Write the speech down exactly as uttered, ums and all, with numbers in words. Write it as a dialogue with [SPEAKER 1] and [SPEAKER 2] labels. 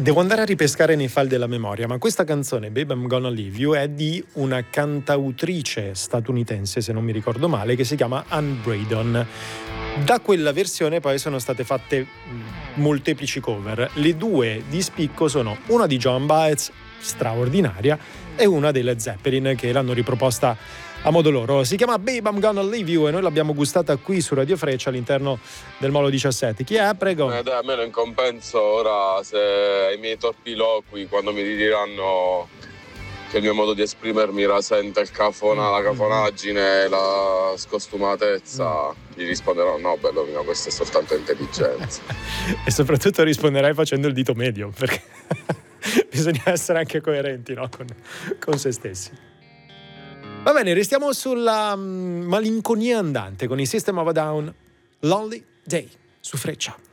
[SPEAKER 1] Devo andare a ripescare nei file della memoria, ma questa canzone, Babe I'm Gonna Leave You, è di una cantautrice statunitense, se non mi ricordo male, che si chiama Anne Braydon. Da quella versione poi sono state fatte molteplici cover. Le due di spicco sono una di Joan Baez, straordinaria, e una dei Led Zeppelin, che l'hanno riproposta a modo loro. Si chiama Babe I'm Gonna Leave You e noi l'abbiamo gustata qui su Radio Freccia all'interno del Molo diciassette. Chi è? Prego.
[SPEAKER 2] Eh dai, almeno in compenso ora, se ai miei torpiloqui, quando mi diranno che il mio modo di esprimermi rasenta il cafona, la cafonaggine, la scostumatezza, gli risponderò: no, bello mio, questa è soltanto intelligenza.
[SPEAKER 1] E soprattutto risponderai facendo il dito medio, perché bisogna essere anche coerenti, no? con, con se stessi. Va bene, restiamo sulla um, malinconia andante con i System of a Down, Lonely Day, su Freccia.